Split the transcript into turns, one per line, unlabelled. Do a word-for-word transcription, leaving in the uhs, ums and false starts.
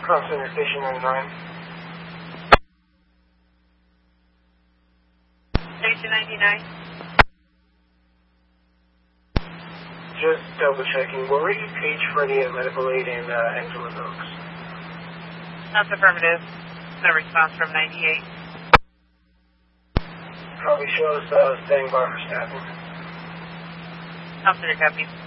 Cross Center Station ninety-nine.
Station ninety-nine.
Just double checking. Were we paged for any medical aid in uh, Angeles Oaks?
That's affirmative. No response from ninety-eight.
Probably shows uh, staying by for staffing.
Officer copy.